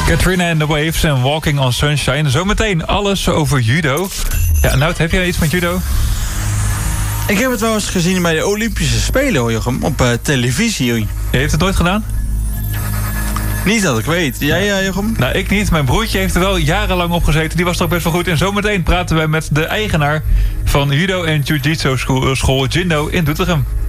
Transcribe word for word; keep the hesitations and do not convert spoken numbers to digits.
Katrina and the Waves en Walking on Sunshine. Zometeen alles over judo. Ja, nou, heb jij iets met judo? Ik heb het wel eens gezien bij de Olympische Spelen, hoor, Jochem. Op uh, televisie. Hoor. Je heeft het nooit gedaan? Niet dat ik weet. Jij, uh, Jochem? Nou, ik niet. Mijn broertje heeft er wel jarenlang op gezeten. Die was toch best wel goed. En zometeen praten wij met de eigenaar van judo en jiu-jitsu school, school Jindo in Doetinchem.